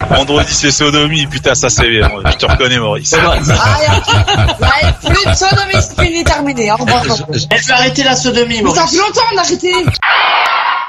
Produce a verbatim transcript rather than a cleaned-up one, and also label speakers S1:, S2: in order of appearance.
S1: Vendredi c'est sodomie, putain ça c'est bien, je te reconnais Maurice.
S2: Ah, ouais, plus de sodomie, c'est fini, terminé. Au revoir.
S3: Elle veut arrêter la sodomie,
S2: Mais ça
S3: Maurice.
S2: fait longtemps, on a arrêté.